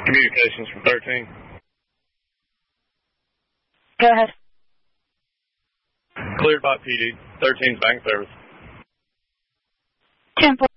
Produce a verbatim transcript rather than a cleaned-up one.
Communications from thirteen. Go ahead. Cleared by P D. thirteen's bank service. ten four.